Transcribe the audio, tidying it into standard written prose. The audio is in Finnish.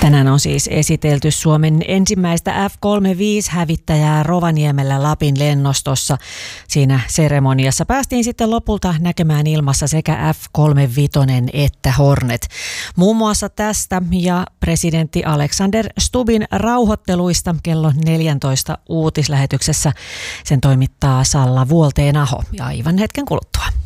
Tänään on siis esitelty Suomen ensimmäistä F-35-hävittäjää Rovaniemellä Lapin lennostossa. Siinä seremoniassa päästiin sitten lopulta näkemään ilmassa sekä F-35 että Hornet. Muun muassa tästä ja presidentti Alexander Stubbin rauhoitteluista kello 14 uutislähetyksessä. Sen toimittaa Salla Vuolteen-Aho ja aivan hetken kuluttua.